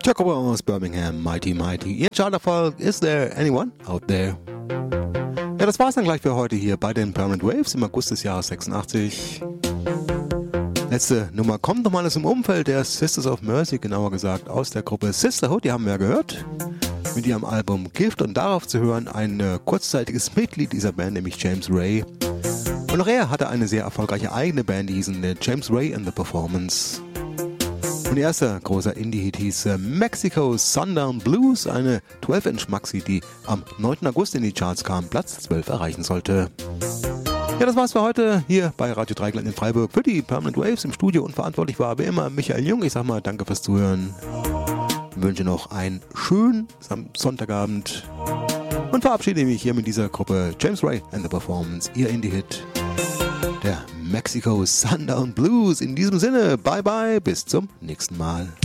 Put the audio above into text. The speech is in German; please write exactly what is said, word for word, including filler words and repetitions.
Jacobo aus Birmingham, Mighty Mighty. Ihr Charterfolg, is there anyone out there? Ja, das war's dann gleich für heute hier bei den Permanent Waves im August des Jahres sechsundachtzig. Letzte Nummer kommt nochmal aus dem Umfeld der Sisters of Mercy, genauer gesagt aus der Gruppe Sisterhood, die haben wir ja gehört, mit ihrem Album Gift, und darauf zu hören ein äh, kurzzeitiges Mitglied dieser Band, nämlich James Ray. Und auch er hatte eine sehr erfolgreiche eigene Band, die hießen äh, James Ray and the Performance. Und ihr erster großer Indie-Hit hieß äh, Mexico Sundown Blues, eine zwölf Inch Maxi, die am neunten August in die Charts kam, Platz zwölf erreichen sollte. Ja, das war's für heute hier bei Radio Dreieckland in Freiburg. Für die Permanent Waves im Studio und verantwortlich war wie immer Michael Jung. Ich sag mal danke fürs Zuhören. Ich wünsche noch einen schönen Sonntagabend und verabschiede mich hier mit dieser Gruppe James Ray and the Performance, ihr Indie-Hit, der Mexico Sundown Blues. In diesem Sinne, bye bye, bis zum nächsten Mal.